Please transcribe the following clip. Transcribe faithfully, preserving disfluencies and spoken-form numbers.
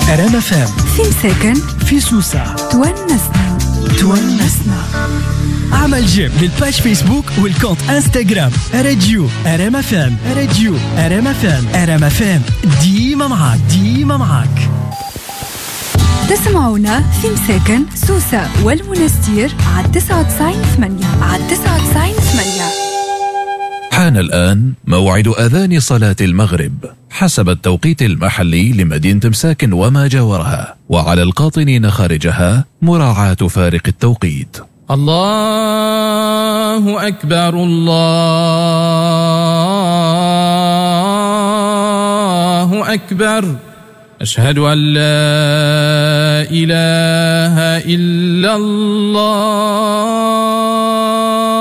أرام اف ام في مساكن في سوسة تونسنا تونسنا. اعمل جيم للباج فيسبوك والكونت انستغرام راديو أرام اف ام. راديو أرام اف ام. أرام اف ام ديما معاك ديما معاك. تسمعونا في مساكن سوسة والمنستير على تسعة وتسعين ثمانية على تسعة وتسعين ثمانية. حان الآن موعد أذان صلاة المغرب حسب التوقيت المحلي لمدينة مساكن وما جاورها، وعلى القاطنين خارجها مراعاة فارق التوقيت. الله أكبر الله أكبر أشهد أن لا إله إلا الله.